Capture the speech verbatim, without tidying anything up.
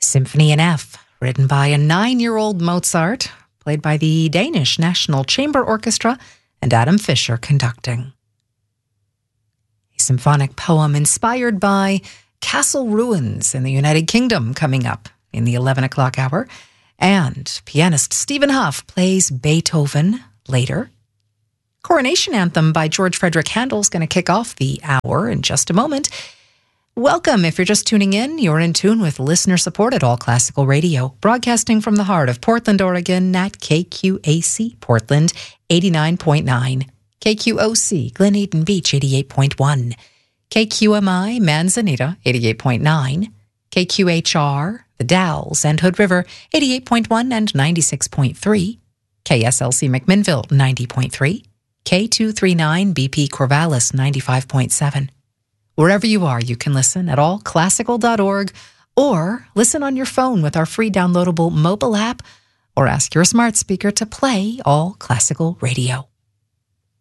Symphony in F, written by a nine-year-old Mozart, played by the Danish National Chamber Orchestra, and Adam Fischer conducting. A symphonic poem inspired by castle ruins in the United Kingdom coming up in the eleven o'clock hour, and pianist Stephen Hough plays Beethoven later. Coronation Anthem by George Frederick Handel is going to kick off the hour in just a moment. Welcome. If you're just tuning in, you're in tune with listener-supported All Classical Radio, broadcasting from the heart of Portland, Oregon at K Q A C Portland eighty-nine point nine, K Q O C Glen Eden Beach eighty-eight point one, K Q M I Manzanita eighty-eight point nine, K Q H R The Dalles and Hood River eighty-eight point one and ninety-six point three, K S L C McMinnville ninety point three, K two thirty-nine B P Corvallis ninety-five point seven. Wherever you are, you can listen at all classical dot org or listen on your phone with our free downloadable mobile app or ask your smart speaker to play All Classical Radio.